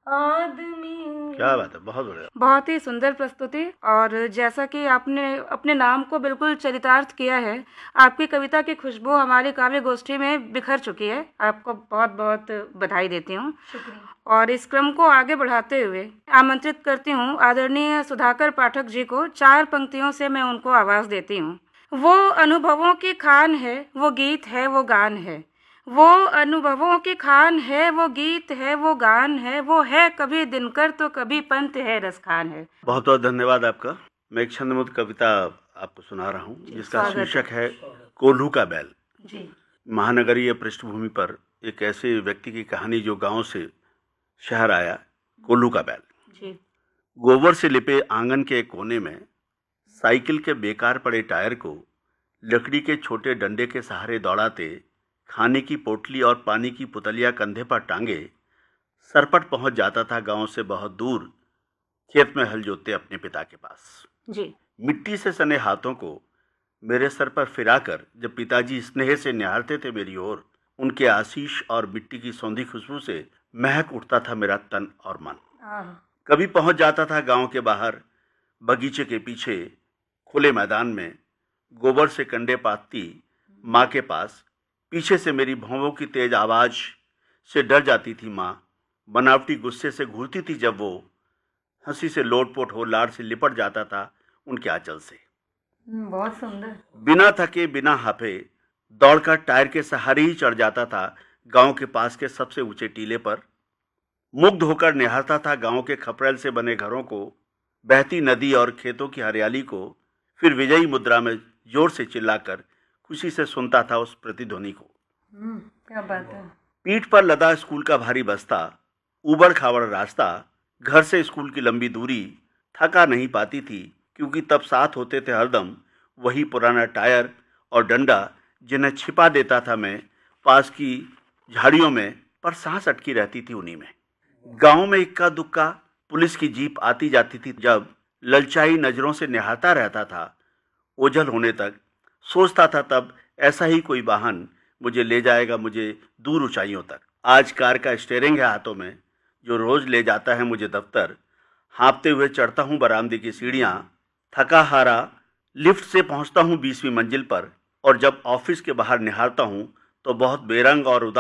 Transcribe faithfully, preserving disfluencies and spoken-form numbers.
आदमी। क्या बात है, बहुत बढ़िया। बहुत ही सुंदर प्रस्तुति। और जैसा कि आपने अपने नाम को बिल्कुल चरितार्थ किया है, आपकी कविता की खुशबू हमारी काव्य गोष्ठी में बिखर चुकी है। आपको बहुत बहुत बधाई देती हूँ। और इस क्रम को आगे बढ़ाते हुए आमंत्रित करती हूँ आदरणीय सुधाकर पाठक जी को। चार पंक्तियों से मैं उनको आवाज देती हूँ। वो अनुभवों की खान है, वो गीत है, वो गान है। वो अनुभवों की खान है, वो गीत है, वो गान है। वो है कभी दिनकर तो कभी पंत है, रसखान है। बहुत बहुत धन्यवाद आपका। मैं एक छंदमुक्त कविता आपको सुना रहा हूँ जिसका शीर्षक है कोल्हू का बैल। जी। महानगरीय पृष्ठभूमि पर एक ऐसे व्यक्ति की कहानी जो गांव से शहर आया, कोल्हू का बैल। जी। गोबर से लिपे आंगन के एक कोने में साइकिल के बेकार पड़े टायर को लकड़ी के छोटे डंडे के सहारे दौड़ाते, खाने की पोटली और पानी की पुतलिया कंधे पर टांगे सरपट पहुंच जाता था गांव से बहुत दूर, खेत में हल जोतते अपने पिता के पास। जी। मिट्टी से सने हाथों को मेरे सर पर फिराकर जब पिताजी स्नेह से निहारते थे मेरी ओर, उनके आशीष और मिट्टी की सौंधी खुशबू से महक उठता था मेरा तन और मन। कभी पहुंच जाता था गांव के बाहर, बगीचे के पीछे खुले मैदान में, गोबर से कंडे पातती माँ के पास। पीछे से मेरी भौंवों की तेज आवाज से डर जाती थी माँ। बनावटी गुस्से से घूरती थी जब वो हंसी से लोटपोट हो लाड़ से लिपट जाता था उनके आंचल से। बहुत सुंदर। बिना थके बिना हाफे दौड़कर टायर के सहारे ही चढ़ जाता था गांव के पास के सबसे ऊंचे टीले पर। मुग्ध होकर निहारता था गांव के खपरेल से बने घरों को, बहती नदी और खेतों की हरियाली को। फिर विजयी मुद्रा में जोर से चिल्लाकर खुशी से सुनता था उस प्रतिध्वनि को। क्या बात है। पीठ पर लदा स्कूल का भारी बस्ता, उबड़ खाबड़ रास्ता, घर से स्कूल की लंबी दूरी थका नहीं पाती थी, क्योंकि तब साथ होते थे हरदम वही पुराना टायर और डंडा जिन्हें छिपा देता था मैं पास की झाड़ियों में, पर सांस अटकी रहती थी उन्हीं में। गांव में इक्का दुक्का पुलिस की जीप आती जाती थी, जब ललचाई नजरों से निहारता रहता था ओझल होने तक। सोचता था तब ऐसा ही कोई वाहन मुझे ले जाएगा, मुझे दूर ऊंचाइयों तक। आज कार का स्टीयरिंग है हाथों में, जो रोज ले जाता है मुझे दफ्तर। हाँपते हुए चढ़ता हूँ बरामदे की सीढ़ियाँ, थका हारा लिफ्ट से पहुँचता हूँ बीसवीं मंजिल पर। और जब ऑफिस के बाहर निहारता हूँ तो बहुत बेरंग और उदास